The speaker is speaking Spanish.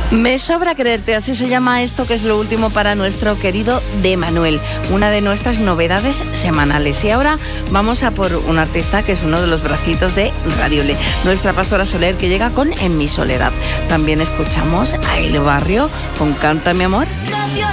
Me sobra quererte, así se llama esto que es lo último para nuestro querido De Manuel, una de nuestras novedades semanales. Y ahora vamos a por un artista que es uno de los bracitos de Radio Le, nuestra Pastora Soler, que llega con En mi soledad. También escuchamos a El Barrio con Canta mi amor.